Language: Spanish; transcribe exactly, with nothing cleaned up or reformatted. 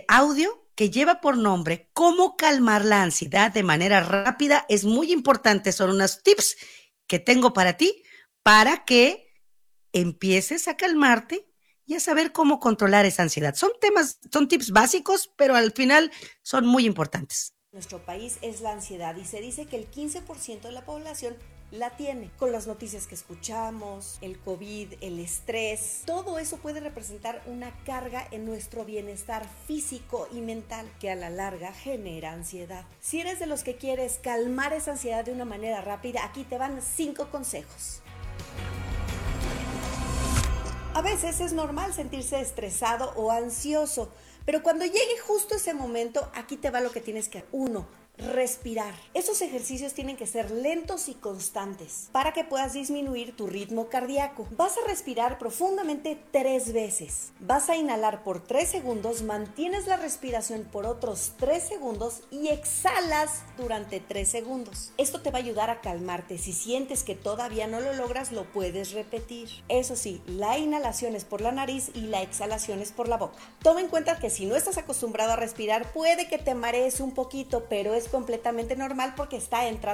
audio que lleva por nombre Cómo calmar la ansiedad de manera rápida es muy importante. Son unos tips que tengo para ti para que empieces a calmarte y a saber cómo controlar esa ansiedad. Son temas, son tips básicos, pero al final son muy importantes. Nuestro país es la ansiedad y se dice que el quince por ciento de la población la tiene. Con las noticias que escuchamos, el COVID, el estrés, todo eso puede representar una carga en nuestro bienestar físico y mental que a la larga genera ansiedad. Si eres de los que quieres calmar esa ansiedad de una manera rápida, aquí te van cinco consejos. A veces es normal sentirse estresado o ansioso, pero cuando llegue justo ese momento, aquí te va lo que tienes que hacer. Uno, respirar. Esos ejercicios tienen que ser lentos y constantes para que puedas disminuir tu ritmo cardíaco. Vas a respirar profundamente tres veces. Vas a inhalar por tres segundos, mantienes la respiración por otros tres segundos y exhalas durante tres segundos. Esto te va a ayudar a calmarte. Si sientes que todavía no lo logras, lo puedes repetir. Eso sí, la inhalación es por la nariz y la exhalación es por la boca. Toma en cuenta que si no estás acostumbrado a respirar, puede que te marees un poquito, pero es completamente normal porque está entrando